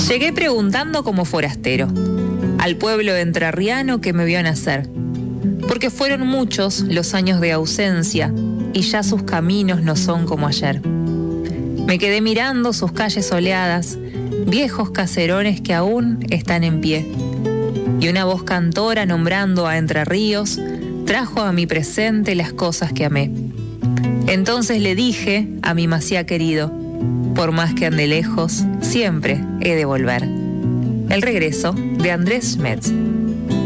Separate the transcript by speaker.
Speaker 1: Llegué preguntando como forastero al pueblo entrerriano que me vio nacer, porque fueron muchos los años de ausencia y ya sus caminos no son como ayer. Me quedé mirando sus calles soleadas, viejos caserones que aún están en pie, y una voz cantora nombrando a Entre Ríos trajo a mi presente las cosas que amé. Entonces le dije a mi Maciá querido: por más que ande lejos, siempre he de volver. El regreso de Andrés Schmetz.